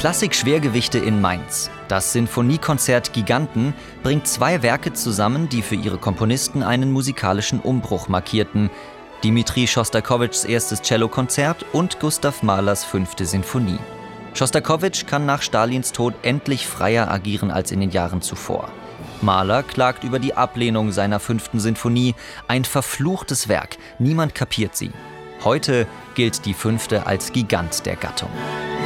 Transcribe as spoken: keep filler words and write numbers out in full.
Klassik-Schwergewichte in Mainz. Das Sinfoniekonzert Giganten bringt zwei Werke zusammen, die für ihre Komponisten einen musikalischen Umbruch markierten: Dmitri Schostakowitschs erstes Cellokonzert und Gustav Mahlers fünfte Sinfonie. Schostakowitsch kann nach Stalins Tod endlich freier agieren als in den Jahren zuvor. Mahler klagt über die Ablehnung seiner fünften Sinfonie, ein verfluchtes Werk, niemand kapiert sie. Heute gilt die fünfte als Gigant der Gattung.